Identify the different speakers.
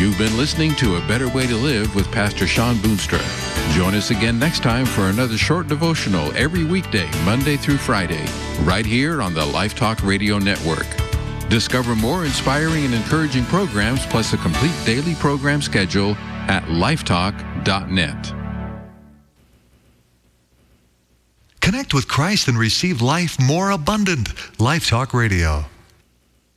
Speaker 1: You've been listening to A Better Way to Live with Pastor Sean Boonstra. Join us again next time for another short devotional every weekday, Monday through Friday, right here on the Life Talk Radio Network. Discover more inspiring and encouraging programs plus a complete daily program schedule at lifetalk.net.
Speaker 2: Connect with Christ and receive life more abundant. Life Talk Radio.